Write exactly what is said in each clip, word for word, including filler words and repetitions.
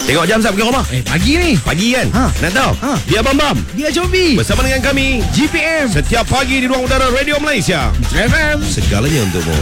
Tengok jam sap ke rumah? Eh, pagi ni. Pagi kan? Ha. Nak tahu? Ha. Dia Bam Bam. Dia Joby. Bersama dengan kami G P M. setiap pagi di ruang udara Radio Malaysia. Metro F M. Segalanya untukmu.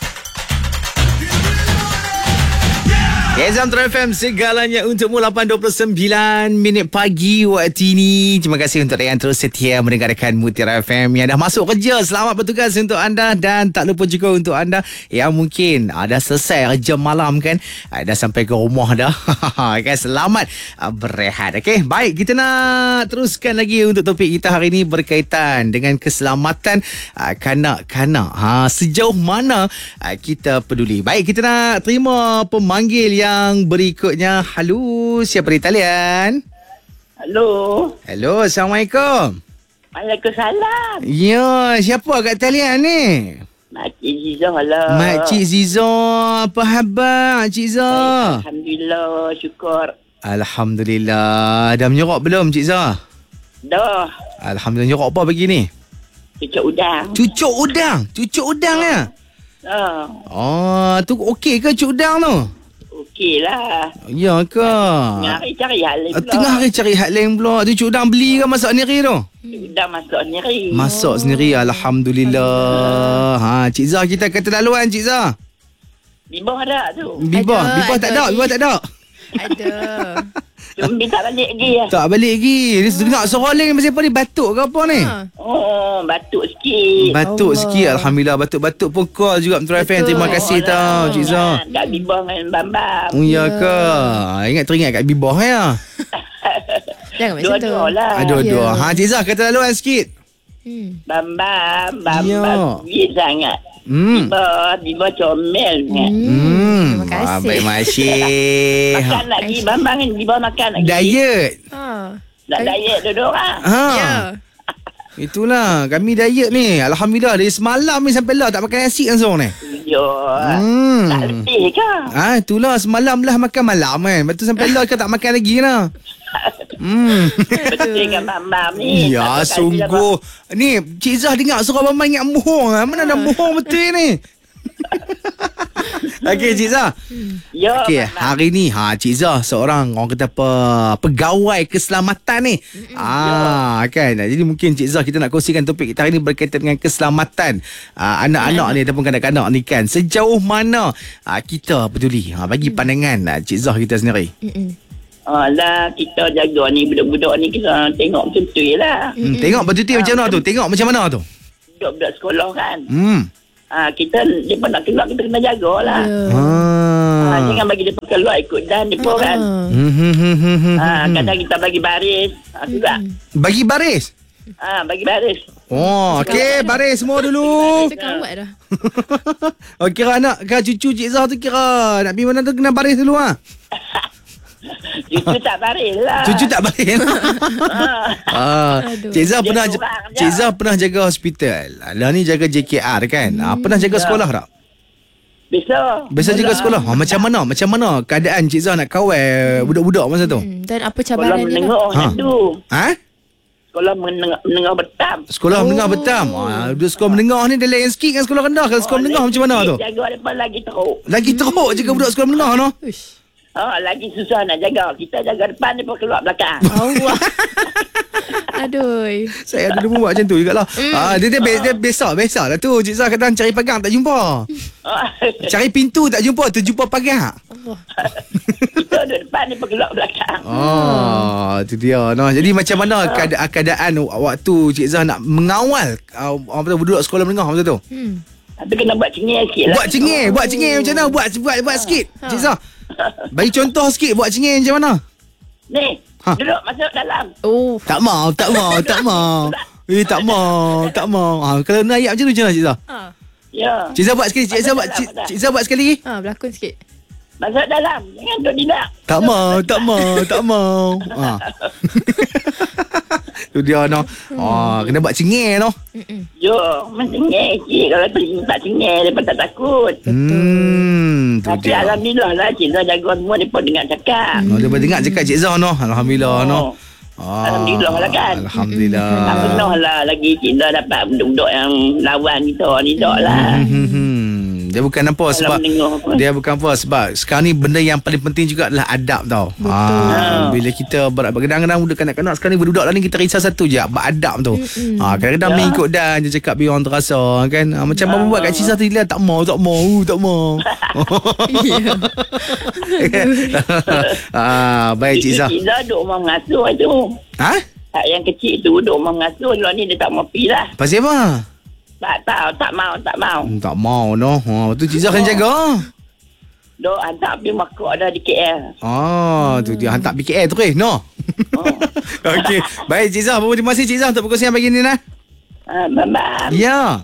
Yes, Metro F M, segalanya untukmu. Lapan dua puluh sembilan minit pagi waktu ini. Terima kasih untuk yang terus setia mendengarkan Mutiara F M yang dah masuk kerja. Selamat bertugas untuk anda. Dan tak lupa juga untuk anda yang mungkin uh, dah selesai kerja malam kan, uh, dah sampai ke rumah dah. Kan, selamat uh, berehat. Okay, baik, kita nak teruskan lagi untuk topik kita hari ini berkaitan dengan keselamatan uh, kanak-kanak. Ha, sejauh mana uh, kita peduli. Baik, kita nak terima pemanggil yang yang berikutnya. Halo, siapa di talian? Halo. Hello, Assalamualaikum. Waalaikumsalam. Ya, siapa kat talian ni? Makcik Ziza lah. Makcik Ziza. Apa khabar, Cik Ziza? Alhamdulillah, syukur. Alhamdulillah. Dah menyerok belum, Cik Ziza? Dah. Alhamdulillah. Menyerok apa pagi ni? Cucuk udang. Cucuk udang? Cucuk udang ya? Ah. Oh, tu okey ke cucuk udang tu? Okey lah. Ya ke? Tengah hari cari hal lain pula. Tengah hari cari hal lain pula. Tu cucuk udang beli ke masak sendiri tu? Udang masak sendiri. Masak sendiri. Alhamdulillah. Ha, Cik Zah, kita kata laluan, Cik Zah. Bibah ada tu. Bibah, Ada, bibah tak ada. ada, bibah tak ada. Ada. Cumbi tak balik lagi lah. Tak balik lagi. Dia dengar suara lain pasal apa ni? Batuk ke apa ni? Ha. Oh, batuk sikit. Batuk Allah. sikit. Alhamdulillah. Batuk-batuk pun call juga Metro F M. Betul. Terima kasih Oh, tau, lah. Cik Zah. Kat bibah dengan bambam. Oh, ya ke? Ingat teringat kat bibah ya? Jangan macam tu. Dua-dua lah. Aduh-aduh. Ya. Ha, Cik Zah, kata laluan sikit. Hmm. Bambam, bambam. Ya. Sweet sangat. Hmm. Bibah, bibah comel sangat. Hmm. Terima kasih. Ah, baik, masih. Makan lagi, bambam kan bibah makan lagi. Diet. Ha. Nak diet dua-dua orang. Ha. Ya. Itulah. Kami diet ni. Alhamdulillah. Dari semalam ni sampai lah tak makan nasi langsung ni. Ya. Hmm. Tak letih ke? Ah, itulah semalam lah makan malam kan. Lepas tu sampai lah kan tak makan lagi lah. Hmm. Betul kan bambam ni. Ya, Tak tahu kali sungguh. Ni, Cik Zah dengar suara Bambang ingat bohong. Mana dah bohong betul ni? Okey, Cik Zah. Ya, Okey, Bambam. hari ni ha Cik Zah seorang orang kata apa, pegawai keselamatan ni. Ah, kan. Jadi mungkin Cik Zah kita nak kongsikan topik kita hari ni berkaitan dengan keselamatan ah, anak-anak ni ataupun kanak-kanak ni kan. Sejauh mana ah, kita peduli? Ha, bagi pandangan ah, Cik Zah kita sendiri. Mm-mm. Alah, kita jaga ni budak-budak ni kita tengok macam tu je lah. Hmm, tengok betul-betul macam mana tu? Tengok macam mana tu? Budak-budak sekolah kan. Hmm. Ha, kita, mereka nak keluar, kita kena jagalah. Ya. Ha, Ah. jangan bagi mereka keluar ikut dan mereka kan. Ha. Hmm, hmm, hmm, hmm, hmm, Ha, hmm. kadang kita bagi baris. Ha, juga. Bagi baris. Ha, bagi baris. Oh, okey, baris semua dulu. Kita kawat dah. Oh, kira anak kira cucu Cik Zah tu kira nak pergi mana tu kena baris dulu ah. Cucu tak baris lah. Cucu tak baris. Ha. Ah, Aduh. Cik Zah Dia pernah seorang je. Cik Zah pernah jaga hospital. Lah ni jaga J K R kan. Ah, pernah jaga sekolah tak? Bisa. Biasa jaga sekolah. Ah, macam mana? Macam mana keadaan Cik Zah nak kawal budak-budak masa tu? Hmm. Dan apa Sekolah cabaran dia menengah lah. Ha. ha. tu. Ha? Sekolah menengah, menengah betam. Sekolah Oh. menengah betam. Ah, dia sekolah menengah ni dia lain sikit dengan sekolah rendah. Kalau sekolah menengah macam mana tu? Jaga mereka lagi teruk. Lagi teruk jaga budak sekolah menengah tu. Uish. Ha, lagi susah nak jaga. Kita jaga depan, mereka keluar belakang. Allah. Aduh. Saya ada dulu buat macam tu jugalah. Ah, dia dia, be- dia besar, besar lah tu. Cik Zah kadang cari pagar tak jumpa. Ha. Cari pintu tak jumpa, terjumpa pagar. Allah. Kita duduk depan, mereka keluar belakang. Oh, tu dia. Nah, jadi macam mana keadaan, keadaan waktu Cik Zah nak mengawal uh, orang kata budak sekolah menengah masa tu? Hmm. Tapi kena buat cengih sikit lah. Buat cengih, buat cengih macam mana? Buat buat buat sikit. Ha. Cik Zah. Bagi contoh sikit buat cengih macam mana? Ni, Ha. duduk masuk dalam. Oh. Tak mau, tak mau, tak mau. Eh, tak mau, tak mau. Ha, kalau nak ayat macam tu macam mana Cik Zah? Ha. Ya. Cik Zah buat sekali, Cik Zah buat, Cik, Cik Zah buat sekali. Ha, berlakon sikit. Masuk dalam. Jangan duduk di dalam. Tak mau, tak mau, tak mau. Ha. Tu dia noh. Ah, kena buat cengih noh. Mm-mm. Yo, mencengih sikit. Kalau tu tak cengih, mereka tak takut. Hmm, tu Tapi dia. Alhamdulillah lah, Cik Zah jaga semua, mereka dengar cakap. Oh, dia dengar cakap Cik Zah noh. Alhamdulillah Oh. noh. Ah, Alhamdulillah lah kan. Alhamdulillah. Tak pernah lah lagi Cik Zah dapat budak-budak yang lawan kita ni tak lah. Hmm, hmm, hmm. Dia bukan apa sebab dia bukan apa sebab sekarang ni benda yang paling penting juga adalah adab tau. Ah, bila kita ber- kadang-kadang budak kanak-kanak sekarang ni berbudak lah ni kita risau satu je, beradab tu. Ah, kadang-kadang Ya. mengikut dan je cakap biar orang terasa kan. Ah, macam bapa buat kat Cisa tadi lah, tak mau, tak mau, uh, tak mau. Ah, baik Cik Zah. Cik Zah duduk rumah mengasuh tu. Ha? Tak, yang kecil tu duduk rumah mengasuh. Luar ni dia tak mau pergi lah. Pasal apa? Tak tahu, tak mau, tak mau. Hmm, tak mau noh. Ha, tu Cik Zah kena jaga. Duk hantar pergi makuk dah di K L. Ah, tu dia hantar B K L tu ke? No. Oh. Okey. Baik Cik Zah, terima kasih Cik Zah untuk perkongsian pagi ni nah. Ah, Bambam. Ya.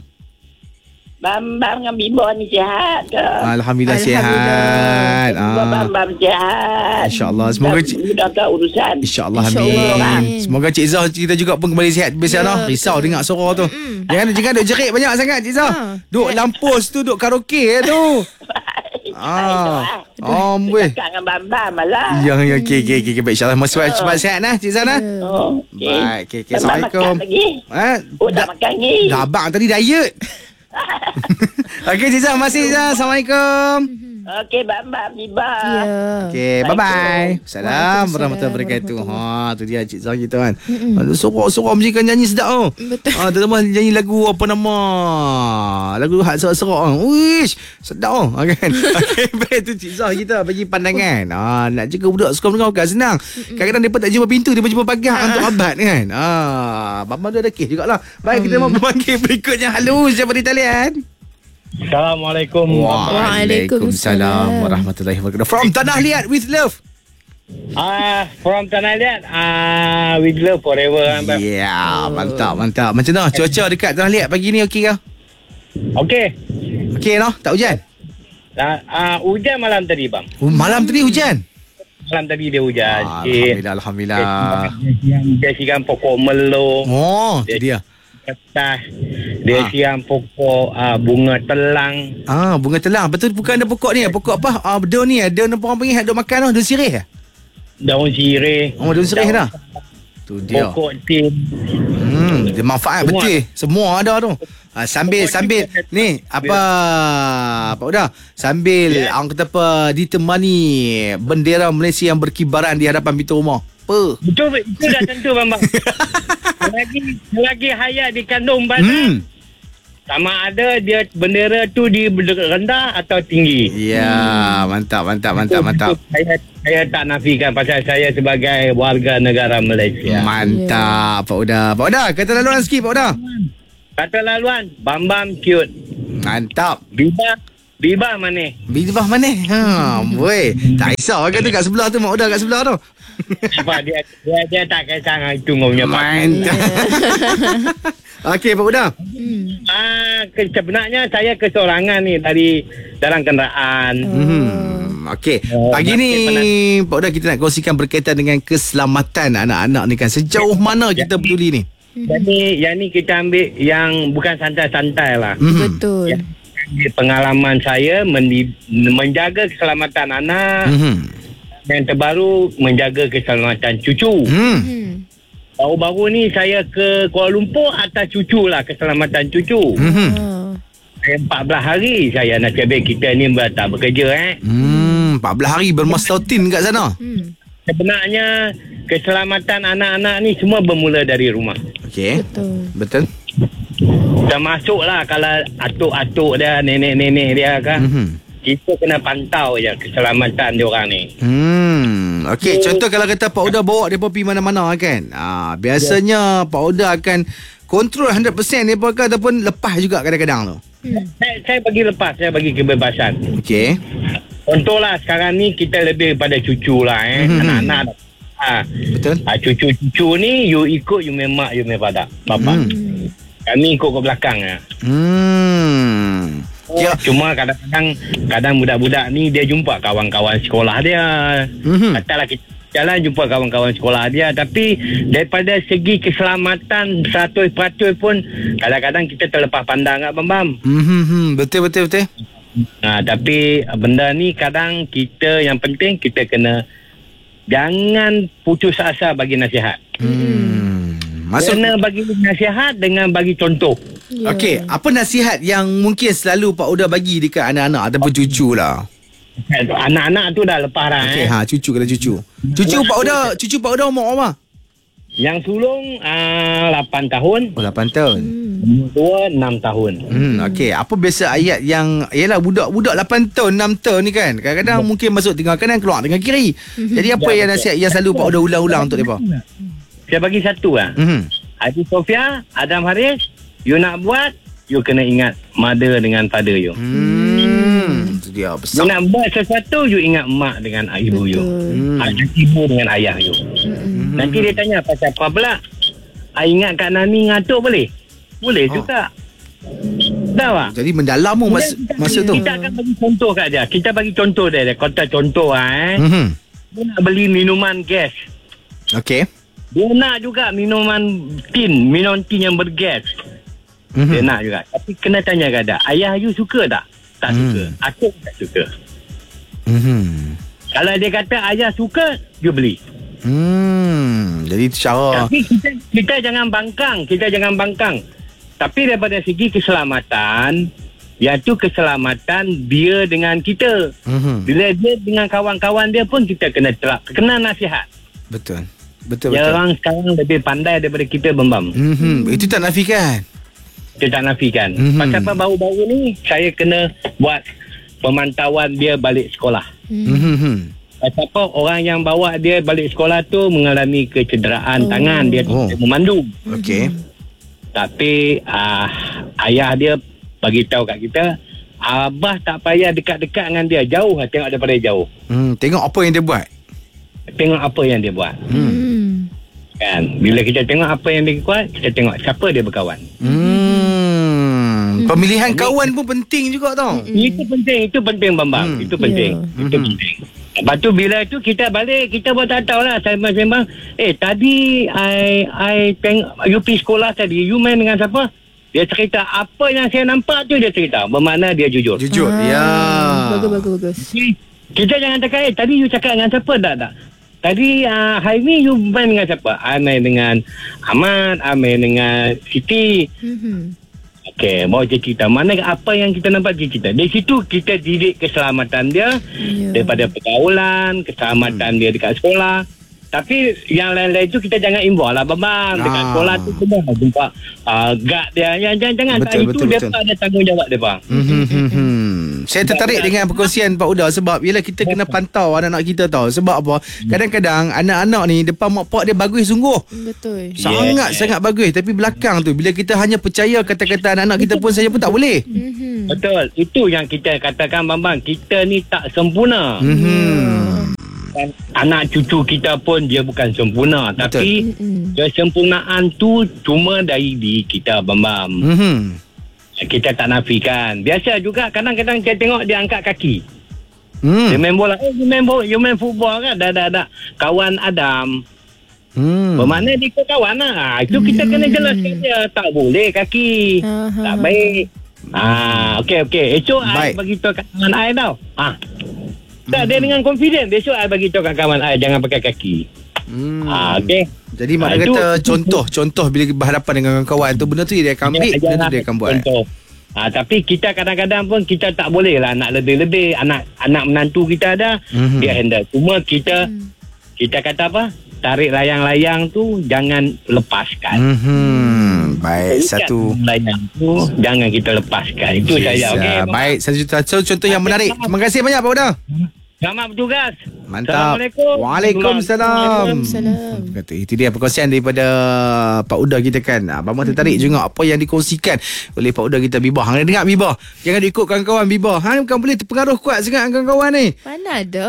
Bambam dengan Bibo ni sihat ke? Alhamdulillah, Alhamdulillah. sihat. Semoga Ah. Bambam sihat. InsyaAllah. Semoga Cik- Mudahkan urusan. InsyaAllah, InsyaAllah. amin. Amin. Semoga Cik Zah kita juga pun kembali sihat biasa Ya, noh. Risau betul. dengar suara tu. Jangan jangan duk jerit banyak sangat Cik Zah. Ha. Duk lampus tu, duk karaoke tu. Ah. Om weh. Cakap dengan Bambam malah. Ya ya okey okey okey baik insyaAllah. Masih cepat sihat nah Cik Zah nah. Oh, okay. Baik, okey okey. Bambam Assalamualaikum. makan lagi. Ha? Oh, tak makan lagi. Dah abang tadi diet. Okey Cik Zah, masih Cik Zah. Assalamualaikum. Okey, Bambam, Biba. Ya. Okey, bye-bye. Salam Waalaikumsalam warahmatullahi wabarakatuh. Ha, warahmatullahi tu dia Cik Zah kita kan. Ada sorok-sorok mesti kan nyanyi sedap oh. Betul. Ha, terutama nyanyi lagu apa nama? Lagu hak serak-serak ah. Wish, sedap oh. Ha, kan. Okey, baik tu Cik Zah kita bagi pandangan. Ha, nak jaga budak suka mendengar bukan senang. Kadang-kadang depa tak jumpa pintu, depa jumpa pagar untuk abad kan. Ha, babang tu ada kes jugalah. Baik, kita mau panggil berikutnya. Halo, siapa di talian? Assalamualaikum. Waalaikumsalam warahmatullahi wabarakatuh. From Tanah Liat with love. Ah, from Tanah Liat. Ah, with love forever. Ya, yeah, mantap, mantap. Macam mana cuaca dekat Tanah Liat pagi ni okey ke? Okey. Okey noh, tak hujan? Ah, ah, hujan malam tadi bang. Oh, malam tadi hujan? Malam tadi dia hujan. Ah, sikit. Alhamdulillah, alhamdulillah. Dia siram pokok melo. Oh, tu dia. Kertas. Dia Ah. siram pokok ah, bunga telang. Ah, bunga telang. Betul bukan ada pokok ni, pokok apa? Ah, daun ni, daun apa orang panggil daun makan noh, daun sirih. Daun sirih. Oh, daun sirih dah. Tu dia. Pokok tin. Hmm, dia manfaat Semua betul. Semua ada tu. Ah, sambil Pokok sambil ni- ni apa apa udah sambil Ya. orang kata apa ditemani bendera Malaysia yang berkibaran di hadapan pintu rumah. Apa? Itu, itu dah tentu bang bang. Selagi, selagi hayat di kandung badan. Hmm. Sama ada dia bendera tu di rendah atau tinggi. Ya, mantap mantap mantap mantap. Itu Saya saya tak nafikan pasal saya sebagai warga negara Malaysia. Mantap Pak Uda. Pak Uda, kata laluan sikit Pak Uda. Kata laluan, Bambam cute. Mantap. Biba, Biba mana? Bidbah mana? Ha, boy. Tak risau kan tu kat sebelah tu Mak Uda kat sebelah tu. Apa dia, dia dia tak kisah dengan itu ngomongnya. Mantap. Okey Pak Uda. Ah, ke, sebenarnya saya kesorangan ni dari dalam kenderaan. Hmm, okey. Oh, Pagi ni masih Pak Uda kita nak kongsikan berkaitan dengan keselamatan anak-anak ni kan. Sejauh mana kita peduli ni? Jadi yang ni kita ambil yang bukan santai-santai lah. Mhm. Betul. Ya. Pengalaman saya mendi, menjaga keselamatan anak. Mhm. Yang terbaru menjaga keselamatan cucu. Hmm. Hmm. Baru-baru ni saya ke Kuala Lumpur atas cucu lah, keselamatan cucu. Mhm. Oh. empat belas hari saya nak cebek kita ni ber- tak bekerja eh. Hmm, empat belas hari bermastautin kat sana. Hmm. Sebenarnya keselamatan anak-anak ni semua bermula dari rumah. Okey. Betul. Betul. Termasuklah kalau atuk-atuk dia, nenek-nenek dia kan. Mhm. Kita kena pantau je keselamatan dia orang ni. Hmm. Okey, contoh kalau kata Pak Uda bawa depa pergi mana-mana kan. Ah, biasanya Pak Uda akan kontrol one hundred percent depa ke ataupun lepas juga kadang-kadang tu. Hmm. Saya, saya bagi lepas, saya bagi kebebasan. Okey. Contohlah sekarang ni kita lebih pada cucu lah eh. Mhm. Anak-anak. Ha. Betul. Ha, cucu-cucu ni you ikut you memak you mepada bapak. Hmm. Kami ikut ke belakang ya. Hmm. Ya. Cuma kadang-kadang kadang budak-budak ni dia jumpa kawan-kawan sekolah dia. Mhm. Katalah kita jalan jumpa kawan-kawan sekolah dia, tapi daripada segi keselamatan seratus peratus pun kadang-kadang kita terlepas pandang kat Bambam. Hmm, betul betul betul. Ha, tapi benda ni kadang kita yang penting kita kena jangan putus asa bagi nasihat. Hmm. Maksud Kena bagi nasihat dengan bagi contoh. Ya. Okey, apa nasihat yang mungkin selalu Pak Uda bagi dekat anak-anak ataupun cucu lah? Anak-anak tu dah lepas dah. Okey, eh. ha cucu kena cucu. Cucu Pak Uda, cucu Pak Uda umur apa? Yang sulung uh, lapan tahun. Oh, lapan tahun. Nombor dua enam tahun. Hmm, okey. Apa biasa ayat yang yalah budak-budak lapan tahun, enam tahun ni kan. Kadang-kadang mungkin masuk tengah kanan, keluar tengah kiri. Jadi apa Ya, yang betul. nasihat yang selalu Pak Uda ulang-ulang untuk depa? Saya bagi satu lah. Mhm. Haji Sofia, Adam Haris, you nak buat, you kena ingat mother dengan father you. Hmm. Itu dia You besar. nak buat sesuatu, you ingat mak dengan ibu you. Hmm. Hmm. Ibu dengan ayah you. Mm-mm. Nanti dia tanya pasal apa pula. I ingat Kak Nani ngatuk boleh? Boleh Oh. juga. Tahu tak? Jadi mendalam mu mas, Kita- masa tu. Kita akan bagi contoh kat dia. Kita bagi contoh dia. dia. Kata contoh lah eh. Mhm. Dia nak beli minuman gas. Okey. Dia nak juga minuman tin. Minuman tin yang bergas. Mhm. Dia nak juga. Tapi kena tanya kat dia. Ayah you suka tak? Tak Hmm. suka. Aku tak suka. Mhm. Kalau dia kata ayah suka, you beli. Hmm. Jadi itu cara. Tapi kita, kita jangan bangkang. Kita jangan bangkang. Tapi daripada segi keselamatan, iaitu keselamatan dia dengan kita. Mhm. Bila dia dengan kawan-kawan dia pun kita kena telak, kena nasihat. Betul. Betul Dia betul. orang sekarang lebih pandai daripada kita, Bambam. Mhm. Itu tak nafikan. Kita tak nafikan. Mhm. Pasal apa baru-baru ni saya kena buat pemantauan dia balik sekolah. Mhm. Pasal apa orang yang bawa dia balik sekolah tu mengalami kecederaan Oh. tangan, dia Oh. tak memandu. Okey. Tapi uh, ayah dia bagi tahu kat kita, abah tak payah dekat-dekat dengan dia, jauh lah, tengok daripada jauh. Hmm, tengok apa yang dia buat. Tengok apa yang dia buat. Hmm. Kan? Bila kita tengok apa yang dia buat, kita tengok siapa dia berkawan. Hmm. Pemilihan kawan pun penting juga tau. Itu penting, itu penting Bambang. Hmm. Itu penting. Ya. Itu Hmm. penting. Lepas tu bila tu kita balik, kita pun tak tahu lah. Sembang-sembang, eh tadi I I tengok you pergi sekolah tadi, you main dengan siapa? Dia cerita apa yang saya nampak tu, dia cerita. Bermakna dia jujur. Jujur. Ah, Ya. Bagus, bagus, bagus. Okay. Kita jangan cakap, eh tadi you cakap dengan siapa? Tak, tak. Tadi uh, hari ni you main dengan siapa? I main dengan Ahmad, I main dengan Siti. Mhm. Okey, bawa dia cerita. Mana apa yang kita nampak dia cerita. Dari situ kita didik keselamatan dia Ya. daripada pergaulan, keselamatan dia dekat sekolah. Tapi yang lain-lain tu kita jangan involve lah Bambang. Dekat Ah. sekolah tu semua jumpa uh, guard dia. Yang jangan-jangan Betul, tak itu betul, dia betul. ada tanggungjawab dia bang. Mhm, mhm. Saya tertarik dengan perkongsian Pak Uda sebab bila kita kena pantau anak-anak kita tau. Sebab apa? Kadang-kadang anak-anak ni depan mak pak dia bagus sungguh. Betul. Sangat sangat bagus, tapi belakang tu bila kita hanya percaya kata-kata anak-anak kita pun saja pun tak boleh. Mhm. Betul. Itu yang kita katakan Bambang. Kita ni tak sempurna. Mhm. Dan anak cucu kita pun dia bukan sempurna. Betul. Tapi Mm-mm. kesempurnaan tu cuma dari diri kita Bambam. Mhm. Kita tak nafikan. Biasa juga kadang-kadang kita tengok dia angkat kaki. Hmm. Dia main bola. Eh, you main bola, you main football kan? Dah, dah, dah. Kawan Adam. Hmm. Bermakna dia ke kawan lah. Itu kita kena jelaskan dia. Tak boleh kaki. Aha. Tak baik. Ah, okey, okey. Esok Baik. I bagi tahu kat kawan I tau. Ah. Tak, dia dengan confident. Besok I bagi tahu kat kawan I jangan pakai kaki. Hmm. Ah, okey. Jadi mak Ah, dia itu- kata contoh contoh bila berhadapan dengan kawan tu benda tu dia akan ambil, benda tu dia akan buat. Contoh. Ah, tapi kita kadang-kadang pun kita tak boleh lah nak lebih-lebih. Anak anak menantu kita ada, Mhm. dia handle. Cuma kita kita kata apa? Tarik layang-layang tu jangan lepaskan. Mhm. Baik, Ikat satu layang tu jangan kita lepaskan. Itu Yes, saya. Okey. ah, baik, satu satu contoh yang menarik. Terima kasih banyak Pak Uda. Selamat bertugas. Mantap. Assalamualaikum. Waalaikumsalam. Waalaikumsalam. Kata itu dia perkongsian daripada Pak Uda kita kan. Abang Mak tertarik juga apa yang dikongsikan oleh Pak Uda kita Bibah. Hang dengar Bibah. Jangan ikut kawan-kawan Bibah. Hang bukan boleh terpengaruh kuat sangat dengan kawan-kawan ni. Mana ada.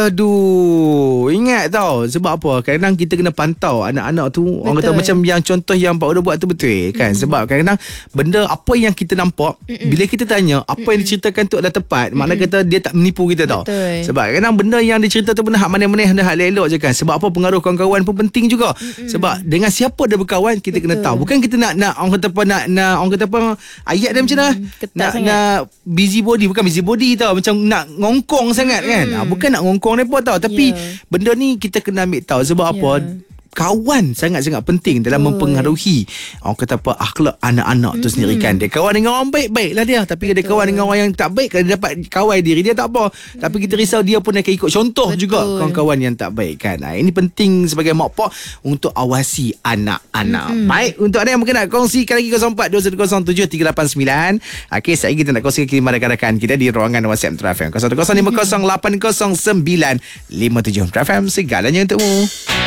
Aduh, ingat tau. Sebab apa? Kadang-kadang kita kena pantau anak-anak tu. Orang kata Betul. macam yang contoh yang Pak Uda buat tu betul kan. Mm-hmm. Sebab kadang-kadang benda apa yang kita nampak, Mm-mm. bila kita tanya apa yang diceritakan tu adalah tepat, makna kata dia tak menipu kita tau. Betul. Sebab kadang benda yang dicerita tu benda hak mana-mana, benda hak elok je kan. Sebab apa pengaruh kawan-kawan pun penting juga. Mm-mm. Sebab dengan siapa dia berkawan kita kena Betul. tahu. Bukan kita nak nak orang kata apa nak nak orang kata apa ayat dia macam mana? ketat Nak sangat. nak busy body, bukan busy body tau, macam nak ngongkong sangat kan. Ha, bukan nak ngongkong depa tau, tapi Ya. benda ni kita kena ambil tahu sebab Ya. apa? kawan sangat-sangat penting dalam Betul. mempengaruhi orang kata apa akhlak anak-anak tu sendiri kan. Dia kawan dengan orang baik-baik lah dia, tapi kalau dia kawan dengan orang yang tak baik, kalau dia dapat kawai diri dia tak apa, tapi kita risau dia pun akan ikut contoh Betul. juga kawan-kawan yang tak baik kan. Ha, ini penting sebagai mak pak untuk awasi anak-anak. Mm-hmm. Baik, untuk anda yang mungkin nak kongsikan lagi kosong empat dua satu kosong tujuh tiga lapan sembilan. Okey, saya kita nak kongsikan khidmat rakan-rakan kita di ruangan WhatsApp Metro F M kosong satu kosong lima kosong lapan kosong sembilan lima tujuh. Metro F M, segalanya untukmu.